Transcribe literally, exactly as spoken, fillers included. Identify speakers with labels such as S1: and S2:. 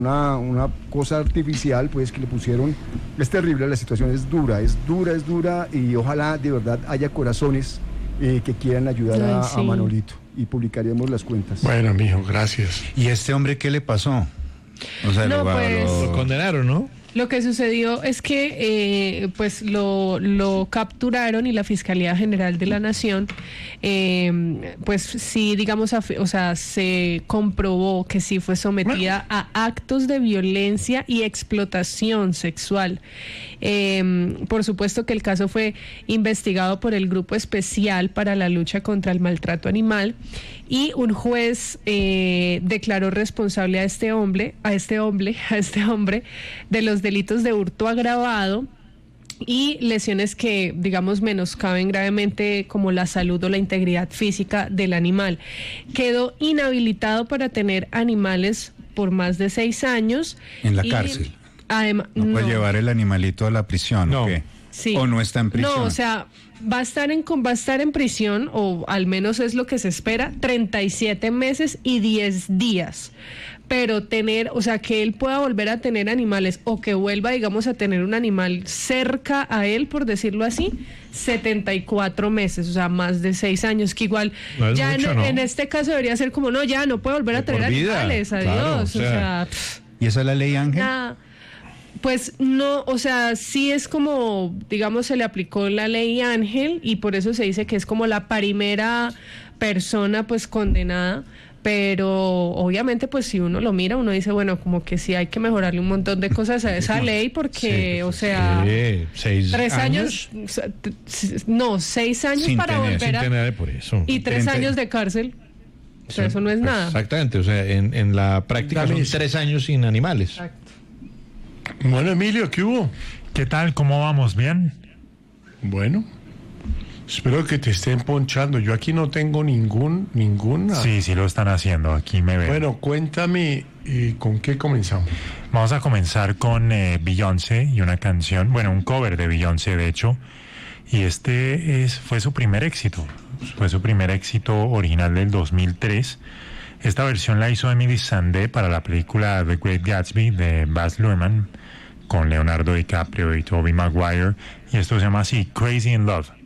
S1: Una, una cosa artificial, pues, que le pusieron. Es terrible, la situación es dura, es dura, es dura, y ojalá de verdad haya corazones eh, que quieran ayudar a,
S2: Ay, sí.
S1: a Manolito, y publicaremos las cuentas.
S3: Bueno, mijo, gracias.
S4: ¿Y este hombre qué le pasó? O sea,
S2: No,
S4: lo,
S2: pues-
S4: lo-
S3: Lo condenaron, ¿no?
S2: Lo que sucedió es que eh, pues lo, lo capturaron y la Fiscalía General de la Nación, eh, pues sí, digamos, af- o sea, se comprobó que sí fue sometida a actos de violencia y explotación sexual. Eh, por supuesto que el caso fue investigado por el Grupo Especial para la Lucha contra el Maltrato Animal, y un juez eh, declaró responsable a este hombre, a este hombre, a este hombre de los delitos de hurto agravado y lesiones que, digamos, menoscaben gravemente como la salud o la integridad física del animal. Quedó inhabilitado para tener animales por más de seis años.
S4: en la
S2: y
S4: cárcel.
S2: Además,
S4: No, puede llevar el animalito a la prisión,
S3: No.
S4: ¿o qué?
S2: Sí.
S4: ¿O no está en prisión?
S2: No, o sea, va a estar en va a estar en prisión, o al menos es lo que se espera, treinta y siete meses y diez días. Pero tener, o sea, que él pueda volver a tener animales, o que vuelva, digamos, a tener un animal cerca a él, por decirlo así, setenta y cuatro meses, o sea, más de seis años, que igual
S3: No es
S2: ya
S3: mucho,
S2: en,
S3: ¿no?
S2: en este caso debería ser como, no, ya no puede volver a
S3: De
S2: tener
S3: por vida,
S2: animales, adiós,
S3: claro, o
S2: o
S3: sea,
S2: sea, pff,
S4: ¿Y esa es la ley, Ángel?
S2: nada. Pues no, o sea, sí es como, digamos, se le aplicó la ley Ángel, y por eso se dice que es como la primera persona pues condenada, pero obviamente pues si uno lo mira, uno dice, bueno, como que sí hay que mejorarle un montón de cosas a esa ley, porque,
S3: Sí,
S2: o sea,
S3: ¿qué? ¿Seis
S2: tres
S3: años?
S2: años, o sea, t- s- no, seis años
S4: Sin
S2: para
S4: tener,
S2: volver
S3: Sin
S2: a,
S3: tener por eso.
S2: y tres
S4: treinta
S2: años de cárcel, o sea, eso no es
S3: Pues,
S2: nada.
S3: Exactamente, o sea, en, en la práctica
S1: Dame
S3: son
S1: eso.
S3: tres años sin animales. Bueno, Emilio, ¿qué hubo?
S5: ¿Qué tal? ¿Cómo vamos? ¿Bien?
S3: Bueno, espero que te estén ponchando. Yo aquí no tengo ningún, ninguna.
S5: Sí, sí lo están haciendo. Aquí me ven.
S3: Bueno, cuéntame, ¿y con qué comenzamos?
S5: Vamos a comenzar con eh, Beyoncé y una canción, bueno, un cover de Beyoncé, de hecho. Y este es, fue su primer éxito. Fue su primer éxito original del dos mil tres. Esta versión la hizo Emily Sandé para la película The Great Gatsby de Baz Luhrmann, con Leonardo DiCaprio y Tobey Maguire. Y esto se llama así, Crazy in Love.